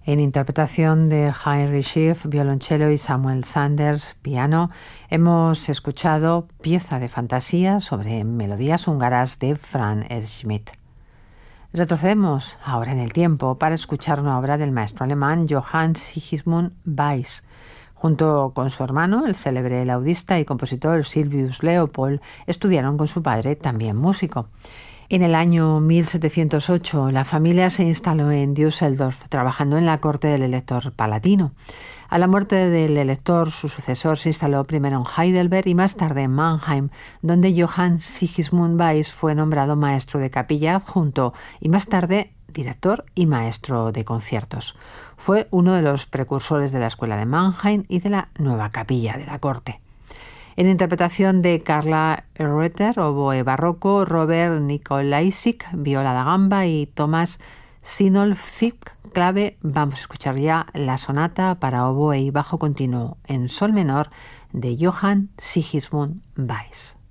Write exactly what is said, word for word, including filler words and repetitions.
En interpretación de Heinrich Schiff, violonchelo, y Samuel Sanders, piano, hemos escuchado Pieza de fantasía sobre melodías húngaras de Franz Schmidt. Retrocedemos ahora en el tiempo para escuchar una obra del maestro alemán Johann Sigismund Weiss. Junto con su hermano, el célebre laudista y compositor Silvius Leopold, estudiaron con su padre, también músico. En el año mil setecientos ocho, la familia se instaló en Düsseldorf, trabajando en la corte del elector palatino. A la muerte del elector, su sucesor se instaló primero en Heidelberg y más tarde en Mannheim, donde Johann Sigismund Weiss fue nombrado maestro de capilla adjunto y más tarde director y maestro de conciertos. Fue uno de los precursores de la escuela de Mannheim y de la nueva capilla de la corte. En interpretación de Carla Reuter, oboe barroco, Robert Nikolaisik, viola da gamba y Thomas Sinolfsik, clave, vamos a escuchar ya la sonata para oboe y bajo continuo en sol menor de Johann Sigismund Weiss.